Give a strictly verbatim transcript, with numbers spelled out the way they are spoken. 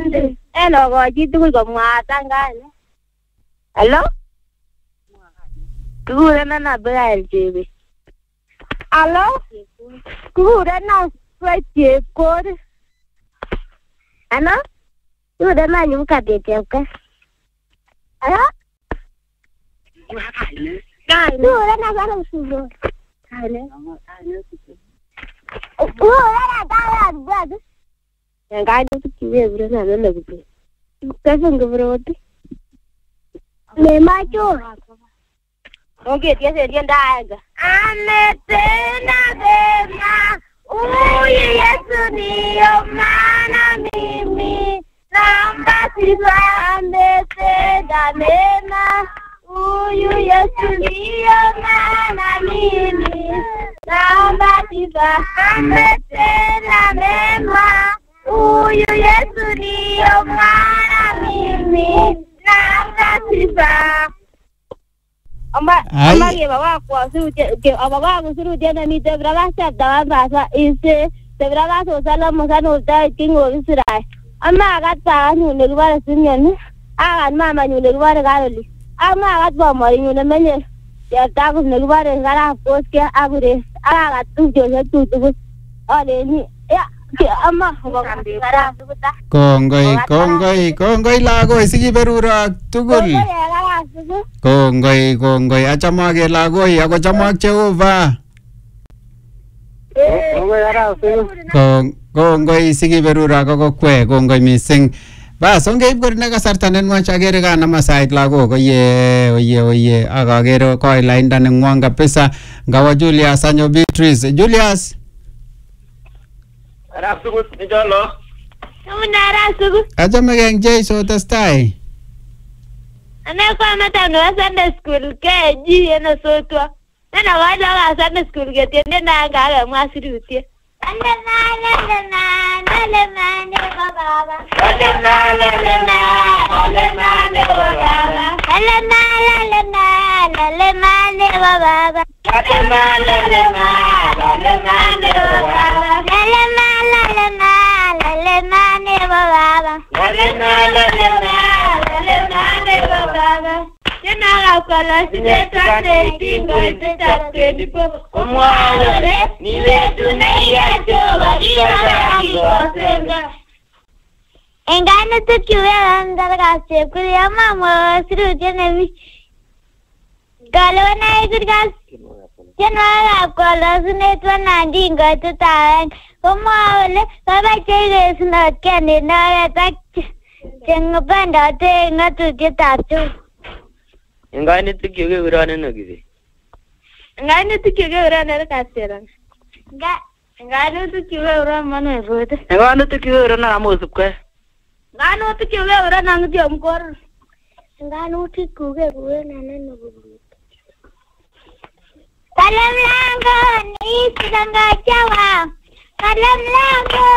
Sunday. En okochi tugul komwaata ngani. Hello? Kikurenon Abigail Chebet. Hello? Kikurenon Faith Chepkori. Hello? Kikurenon Nyumkatet Chepkori. Hello? Kikurenon Sarah Sugo. Kikurenon Tara Brad. Yang kaya tu kiwe bro na lele bro. Kasi ngabro tu. Me macho. Okay, dia sedia ndaga. Ametena bema. Uye Yesu niyo maana mimi. Namba sifa ametenda mema. Uyu Yesu niyo maana mimi. Namba sifa ametenda mema. Uyu Yesu niyo maana mimi. Namba sifa. Amba amba ke baba kwa suru ke baba ko suru de na mi te braga sa da ba ise te braga so sala mo sa no da kingo Israel amma ga ta nu ne ba sinyen a ga mama nu ne ba ga li amma ga ba mo nu ne menye ya ta ko ne ba ga ra ko ke agure a ga tu jo se tu tu ale ni ya amma ko ga ra Kongoi, kongoi, kongoi lagoi sikiberurak tugul. Kongoi, kongoi, achamake lagoi ako chamak Jehova. Kongoi sikiberurak ako kwe, kongoi mising. Bas, ongeib ko rin kasarta nenwach agere ka na masait lagok, oye, oye, oye, akagere koi lainda nengwang kabisa. Ngawa Julius anyo Beatrice. Julius? Arap sugut, njolo. Munara sugu. Achame keng Jeiso testai. Ane kwa mata no Sunday school ke ji ena sotwa. Nana wala wa Sunday school ke tiende na ga mwasirutie. Ale na ale na ale na ne baba. Ale na ale na ale na ne baba. Ale na ale na ale na ne baba. Ale na ale na ale na ne baba. Ale na ale na ale na ne baba. Ale na ale na ale na ne baba. Jena la kala sine tande tingo teta tedipo omwale ni letu na yacho badira kibosenga engane tukiwe andar gaste kuya mama siru jenevi galwana igurgas jena la kala sine twana dingo teta omwale baba chege sna kene na tak jenga banda te ngatu jetatu Engane tukiwe urane no gizi. Engane tukiwe urane kasera. Nga engane tukiwe urane mano evote. Engane tukiwe urane amosupke. Engane tukiwe urane ngti omkor. Engane tukiwe urane neno bubu. Kalam lango ni sidanga chawa. Kalam lango